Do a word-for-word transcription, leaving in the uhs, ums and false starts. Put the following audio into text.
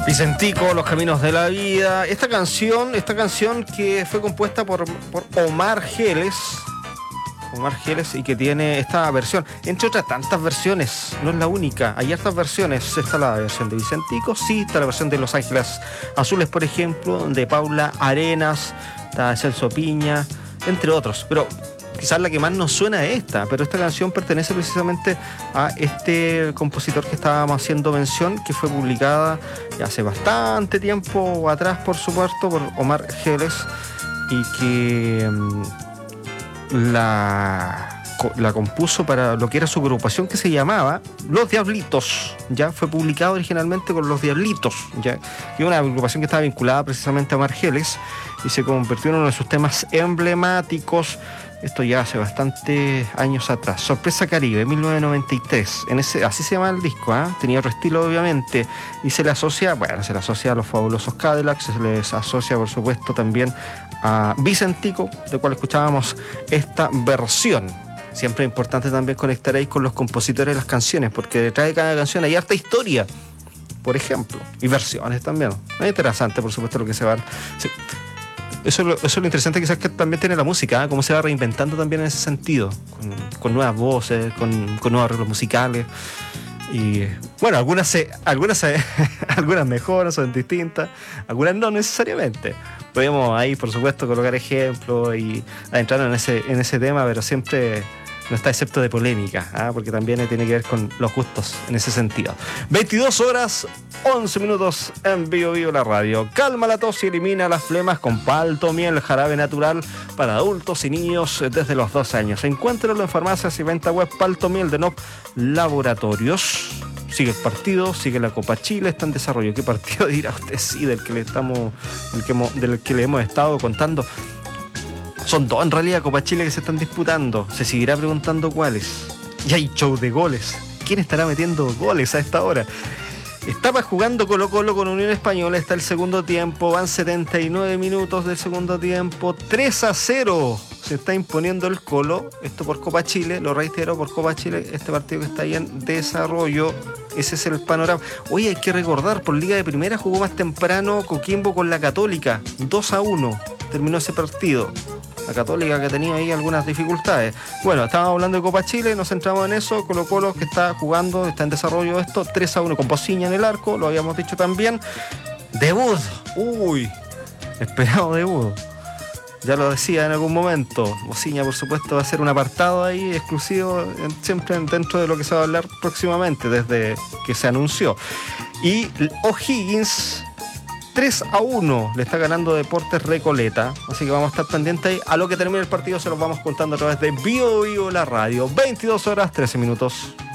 Vicentico, Los Caminos de la Vida. Esta canción, esta canción que fue compuesta por, por Omar Geles. Omar Geles y que tiene esta versión, entre otras tantas versiones, no es la única, hay hartas versiones. Está la versión de Vicentico, sí, está la versión de Los Ángeles Azules, por ejemplo, de Paula Arenas, está Celso Piña, entre otros, pero quizás la que más nos suena es esta, pero esta canción pertenece precisamente a este compositor que estábamos haciendo mención, que fue publicada hace bastante tiempo atrás, por supuesto, por Omar Geles, y que la, la compuso para lo que era su agrupación, que se llamaba Los Diablitos. Ya fue publicado originalmente con Los Diablitos, ya que una agrupación que estaba vinculada precisamente a Omar Geles y se convirtió en uno de sus temas emblemáticos. Esto ya hace bastantes años atrás. Sorpresa Caribe, mil novecientos noventa y tres. En ese, así se llama el disco, ¿eh? Tenía otro estilo, obviamente. Y se le asocia, bueno, se le asocia a los fabulosos Cadillacs, se les asocia, por supuesto, también a Vicentico, de cual escuchábamos esta versión. Siempre es importante también conectar ahí con los compositores de las canciones, porque detrás de cada canción hay harta historia, por ejemplo, y versiones también. Es interesante, por supuesto, lo que se va... Sí. Eso, eso es lo interesante quizás que también tiene la música, ¿eh? Cómo se va reinventando también en ese sentido, con, con nuevas voces, con, con nuevos arreglos musicales. Y bueno, algunas se, algunas se, algunas mejoran, son distintas, algunas no necesariamente. Podemos ahí, por supuesto, colocar ejemplos y adentrar en ese, en ese tema, pero siempre no está excepto de polémica, ¿eh? Porque también tiene que ver con los gustos en ese sentido. veintidós horas, once minutos en Bio Bio la radio. Calma la tos y elimina las flemas con Palto Miel, jarabe natural para adultos y niños desde los dos años. Encuéntralo en farmacias y venta web. Palto Miel de N O P Laboratorios. Sigue el partido, sigue la Copa Chile, está en desarrollo. ¿Qué partido dirá usted? Sí, del que le estamos, del que, hemos, del que le hemos estado contando. Son dos en realidad Copa Chile que se están disputando. Se seguirá preguntando cuáles. Y hay show de goles. ¿Quién estará metiendo goles a esta hora? Estaba jugando Colo Colo con Unión Española, está el segundo tiempo, van setenta y nueve minutos del segundo tiempo, tres a cero se está imponiendo el Colo, esto por Copa Chile, lo reitero, por Copa Chile, este partido que está ahí en desarrollo, ese es el panorama. Oye, hay que recordar, por Liga de Primera jugó más temprano Coquimbo con la Católica, dos a uno terminó ese partido. La Católica que tenía ahí algunas dificultades. Bueno, estábamos hablando de Copa Chile, nos centramos en eso. Colo Colo que está jugando, está en desarrollo esto, tres a uno con Pociña en el arco, lo habíamos dicho también. Debut, uy, esperado debut. Ya lo decía en algún momento, Pociña por supuesto va a ser un apartado ahí exclusivo, siempre dentro de lo que se va a hablar próximamente, desde que se anunció. Y O'Higgins tres a uno le está ganando Deportes Recoleta, así que vamos a estar pendientes ahí. A lo que termine el partido se los vamos contando a través de Bio Bio la radio. veintidós horas, trece minutos.